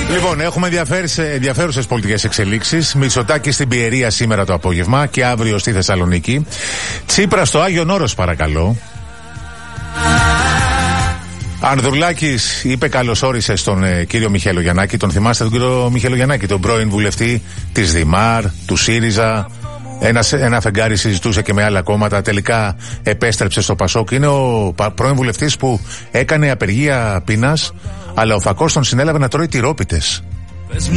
Λοιπόν, έχουμε ενδιαφέρουσες πολιτικές εξελίξεις. Μητσοτάκη στην Πιερία σήμερα το απόγευμα και αύριο στη Θεσσαλονίκη. Τσίπρα στο Άγιον Όρος, παρακαλώ. Ανδρουλάκης είπε καλώς όρισε στον κύριο Μιχαηλογιαννάκη. Τον θυμάστε τον κύριο Μιχαηλογιαννάκη, τον πρώην βουλευτή της Δημάρ, του ΣΥΡΙΖΑ. Ένα φεγγάρι συζητούσε και με άλλα κόμματα. Τελικά επέστρεψε στο Πασόκ. Είναι ο πρώην βουλευτής που έκανε απεργία πείνας, αλλά ο φακός τον συνέλαβε να τρώει τυρόπιτες.